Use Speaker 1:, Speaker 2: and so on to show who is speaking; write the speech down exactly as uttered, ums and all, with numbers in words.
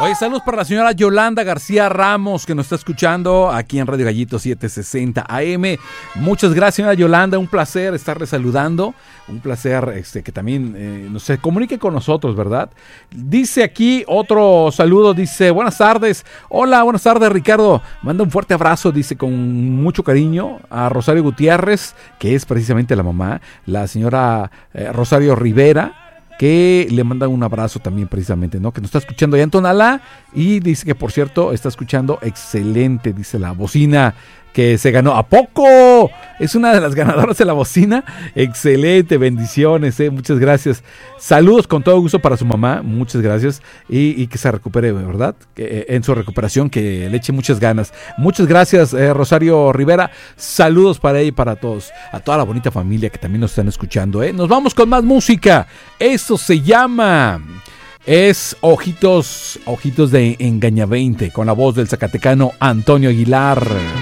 Speaker 1: Oye, saludos para la señora Yolanda García Ramos, que nos está escuchando aquí en Radio Gallito setecientos sesenta A M. Muchas gracias, señora Yolanda, un placer estarle saludando, un placer este, que también eh, nos se comunique con nosotros, ¿verdad? Dice aquí otro saludo, dice, buenas tardes, hola, buenas tardes, Ricardo, manda un fuerte abrazo, dice, con mucho cariño a Rosario Gutiérrez, que es precisamente la mamá, la señora eh, Rosario Rivera, que le manda un abrazo también precisamente, ¿no? Que nos está escuchando allá en Tonalá y dice que, por cierto, está escuchando excelente, dice la bocina que se ganó. ¿A poco? Es una de las ganadoras de la bocina. Excelente, bendiciones, ¿eh? Muchas gracias. Saludos con todo gusto para su mamá, muchas gracias. Y, y que se recupere, ¿verdad? Que, en su recuperación, que le eche muchas ganas. Muchas gracias, eh, Rosario Rivera. Saludos para ella y para todos. A toda la bonita familia que también nos están escuchando, ¿eh? Nos vamos con más música. Esto se llama... Es Ojitos, Ojitos de Engaña veinte, con la voz del zacatecano Antonio Aguilar.